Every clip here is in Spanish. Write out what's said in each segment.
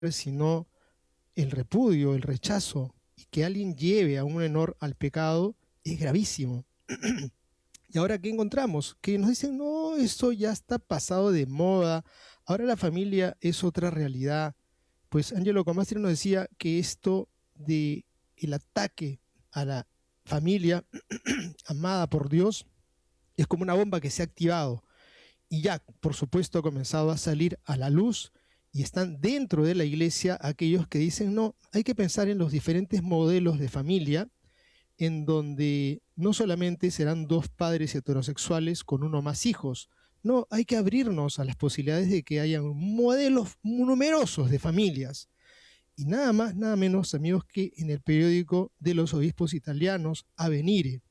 sino el repudio, el rechazo, y que alguien lleve a un menor al pecado es gravísimo. ¿Y ahora qué encontramos? Que nos dicen, no, eso ya está pasado de moda, ahora la familia es otra realidad. Pues Angelo Comastri nos decía que esto de el ataque a la familia amada por Dios es como una bomba que se ha activado y ya, por supuesto, ha comenzado a salir a la luz y están dentro de la iglesia aquellos que dicen, no, hay que pensar en los diferentes modelos de familia en donde no solamente serán dos padres heterosexuales con uno o más hijos, no, hay que abrirnos a las posibilidades de que haya modelos numerosos de familias. Y nada más, nada menos, amigos, que en el periódico de los obispos italianos, Avvenire.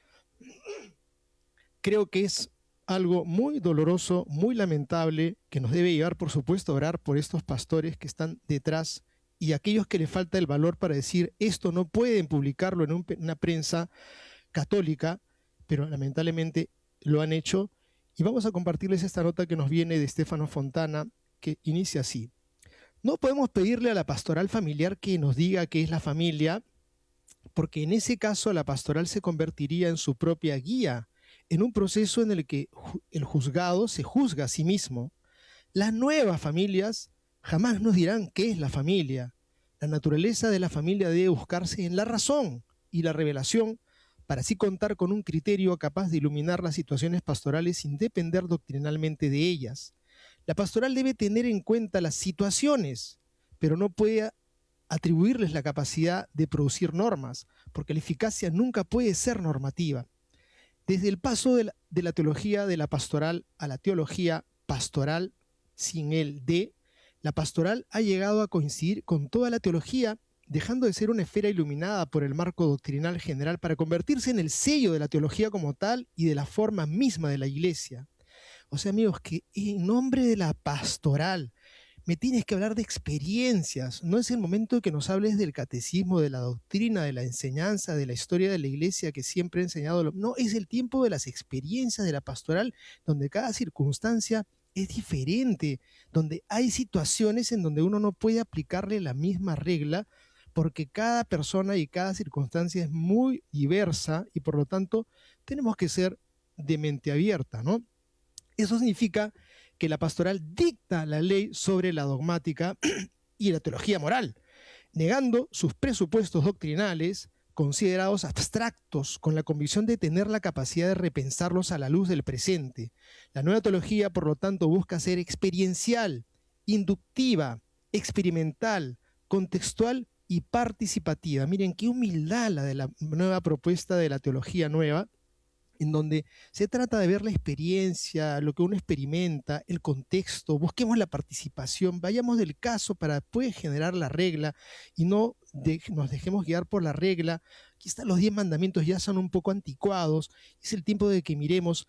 Creo que es algo muy doloroso, muy lamentable, que nos debe llevar, por supuesto, a orar por estos pastores que están detrás y aquellos que les falta el valor para decir esto no pueden publicarlo en una prensa católica, pero lamentablemente lo han hecho. Y vamos a compartirles esta nota que nos viene de Stefano Fontana, que inicia así. No podemos pedirle a la pastoral familiar que nos diga qué es la familia, porque en ese caso la pastoral se convertiría en su propia guía, en un proceso en el que el juzgado se juzga a sí mismo. Las nuevas familias jamás nos dirán qué es la familia. La naturaleza de la familia debe buscarse en la razón y la revelación para así contar con un criterio capaz de iluminar las situaciones pastorales sin depender doctrinalmente de ellas. La pastoral debe tener en cuenta las situaciones, pero no puede atribuirles la capacidad de producir normas, porque la eficacia nunca puede ser normativa. Desde el paso de la teología de la pastoral a la teología pastoral sin el de, la pastoral ha llegado a coincidir con toda la teología, dejando de ser una esfera iluminada por el marco doctrinal general para convertirse en el sello de la teología como tal y de la forma misma de la iglesia. O sea, amigos, que en nombre de la pastoral me tienes que hablar de experiencias. No es el momento de que nos hables del catecismo, de la doctrina, de la enseñanza, de la historia de la iglesia que siempre ha enseñado. No, es el tiempo de las experiencias de la pastoral, donde cada circunstancia es diferente, donde hay situaciones en donde uno no puede aplicarle la misma regla, porque cada persona y cada circunstancia es muy diversa y por lo tanto tenemos que ser de mente abierta, ¿no? Eso significa que la pastoral dicta la ley sobre la dogmática y la teología moral, negando sus presupuestos doctrinales considerados abstractos, con la convicción de tener la capacidad de repensarlos a la luz del presente. La nueva teología, por lo tanto, busca ser experiencial, inductiva, experimental, contextual y participativa. Miren qué humildad la de la nueva propuesta de la teología nueva, en donde se trata de ver la experiencia, lo que uno experimenta, el contexto, busquemos la participación, vayamos del caso para después generar la regla y no nos dejemos guiar por la regla. Aquí están los 10 mandamientos, ya son un poco anticuados, es el tiempo de que miremos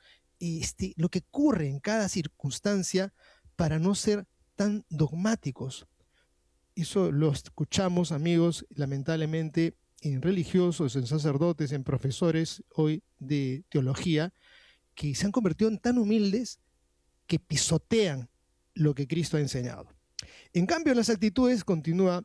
lo que ocurre en cada circunstancia para no ser tan dogmáticos. Eso lo escuchamos, amigos, lamentablemente, en religiosos, en sacerdotes, en profesores hoy de teología, que se han convertido en tan humildes que pisotean lo que Cristo ha enseñado. En cambio, las actitudes, continúa,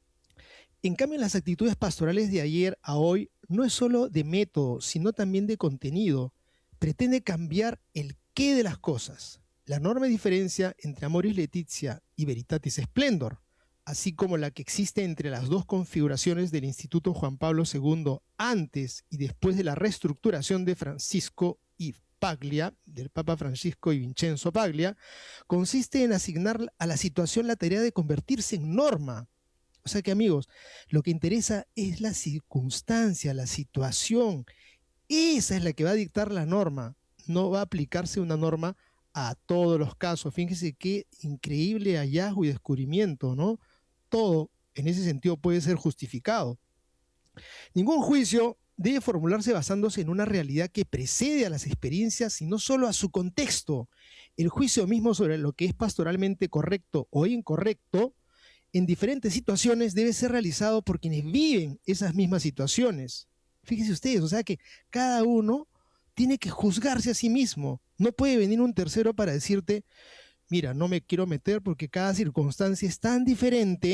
en cambio, las actitudes pastorales de ayer a hoy no es solo de método, sino también de contenido. Pretende cambiar el qué de las cosas. La enorme diferencia entre Amoris Laetitia y Veritatis Splendor, así como la que existe entre las dos configuraciones del Instituto Juan Pablo II antes y después de la reestructuración de Francisco y Paglia, del Papa Francisco y Vincenzo Paglia, consiste en asignar a la situación la tarea de convertirse en norma. O sea que, amigos, lo que interesa es la circunstancia, la situación. Esa es la que va a dictar la norma. No va a aplicarse una norma a todos los casos. Fíjense qué increíble hallazgo y descubrimiento, ¿no? Todo en ese sentido puede ser justificado. Ningún juicio debe formularse basándose en una realidad que precede a las experiencias, sino solo a su contexto. El juicio mismo sobre lo que es pastoralmente correcto o incorrecto en diferentes situaciones debe ser realizado por quienes viven esas mismas situaciones. Fíjense ustedes, o sea que cada uno tiene que juzgarse a sí mismo. No puede venir un tercero para decirte, mira, no me quiero meter porque cada circunstancia es tan diferente